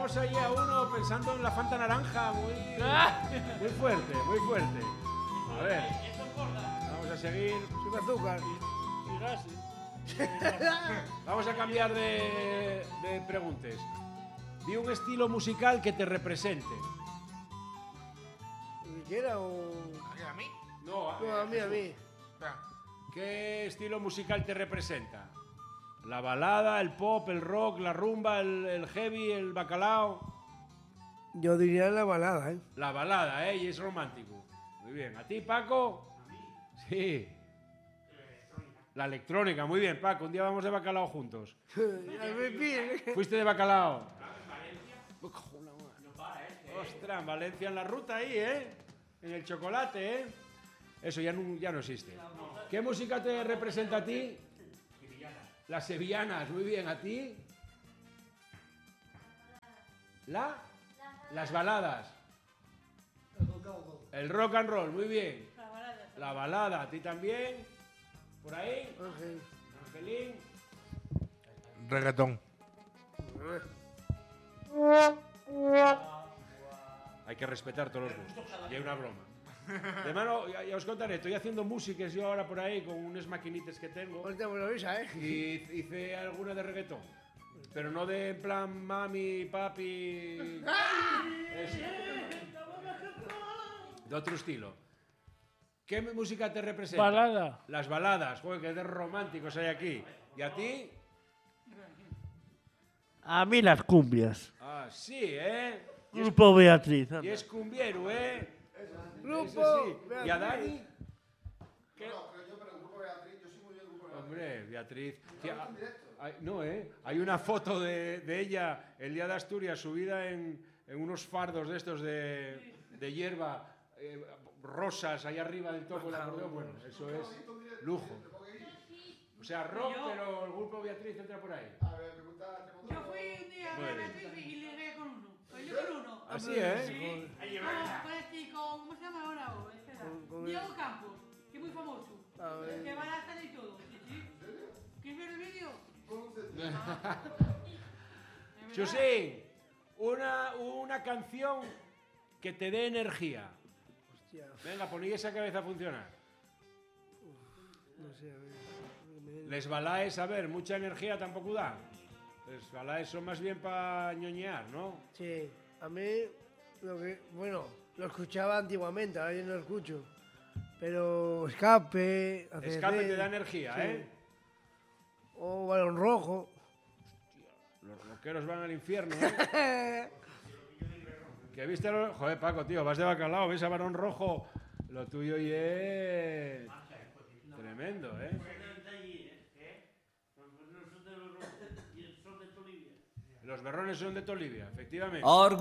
Teníamos ahí a uno pensando en la Fanta naranja, muy fuerte, muy fuerte. A ver, vamos a seguir. Sin azúcar. Y gases. Vamos a cambiar de preguntas. Di un estilo musical que te represente. ¿Ni quiera o...? ¿A mí? No, No, a mí. Espera. ¿Qué estilo musical te representa? ¿La balada, el pop, el rock, la rumba, el heavy, el bacalao? Yo diría la balada, ¿eh? La balada, ¿eh? Y es romántico. Muy bien. ¿A ti, Paco? ¿A mí? Sí. La electrónica, muy bien, Paco. Un día vamos de bacalao juntos. ¿Fuiste de bacalao? Ostras, en Valencia en la ruta ahí, ¿eh? En el chocolate, ¿eh? Eso ya no existe. ¿Qué música te representa a ti? Las sevillanas, muy bien. ¿A ti? Las baladas. El rock and roll, muy bien. La balada, ¿a ti también? ¿Por ahí? Angelín. Reggaetón. Hay que respetar todos los gustos. Y hay una broma. De mano, ya os contaré, estoy haciendo músicas yo ahora por ahí con unas maquinitas que tengo. Ahorita me lo avisa, ¿eh? Y hice alguna de reggaetón. Pero no de en plan mami, papi. Eso. De otro estilo. ¿Qué música te representa? Balada. Las baladas. Joder, que de románticos hay aquí. ¿Y a ti? A mí las cumbias. Ah, sí, ¿eh? Grupo Beatriz. Y anda. es cumbiero, ¿eh? Grupo Sí. ¿Y a Dani? ¿Qué? No, pero yo, el grupo Beatriz, yo soy muy del grupo Beatriz. Hombre, Beatriz. Tía, no, ¿eh? Hay una foto de ella el día de Asturias subida en unos fardos de estos de hierba rosas ahí arriba del topo del acordeón. Bueno, eso es lujo. O sea, rock, pero el grupo Beatriz entra por ahí. A ver, pregunta. Yo fui un día a Bueno. Beatriz y ligué con uno. Bailé con uno. Así, ¿eh? Con este, ¿cómo se llama ahora? Espera. Diego Campos, que es muy famoso. A ver. Que van a estar y todo. Sí. ¿Quieres ver el vídeo? Chusín, una canción que te dé energía. Hostia, Venga, poní esa cabeza a funcionar. no sé, a ver. Les balaes, a ver, mucha energía tampoco da. Les balaes son más bien para ñoñear, ¿no? Sí, a mí, bueno, lo escuchaba antiguamente, ahora yo no lo escucho. Pero Escape, ACDC, Escape te da energía, sí. ¿eh? O Balón Rojo. Los rockeros van al infierno, ¿eh? ¿Qué viste? Joder, Paco, tío, vas de bacalao, ves a Barón Rojo. Lo tuyo y es tremendo, ¿eh? Los berrones son de Tolivia, efectivamente.